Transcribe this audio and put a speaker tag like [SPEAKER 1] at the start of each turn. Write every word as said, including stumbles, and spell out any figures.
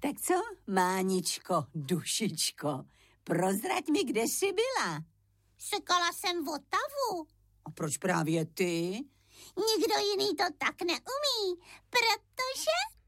[SPEAKER 1] Tak co, Máničko, dušičko, prozrať mi, kde jsi byla.
[SPEAKER 2] Sekala jsem Vltavu.
[SPEAKER 1] A proč právě ty?
[SPEAKER 2] Nikdo jiný to tak neumí, protože...